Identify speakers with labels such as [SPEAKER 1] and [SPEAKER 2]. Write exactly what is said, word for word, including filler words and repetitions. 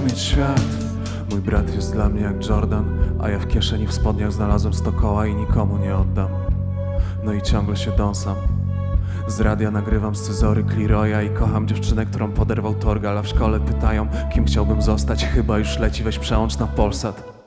[SPEAKER 1] mieć świat. Mój brat jest dla mnie jak Jordan, a ja w kieszeni w spodniach znalazłem sto koła i nikomu nie oddam. No i ciągle się dąsam. Z radia nagrywam scyzory Cleroya i kocham dziewczynę, którą poderwał Torgal, a w szkole pytają, kim chciałbym zostać. Chyba już leci, weź przełącz na Polsat.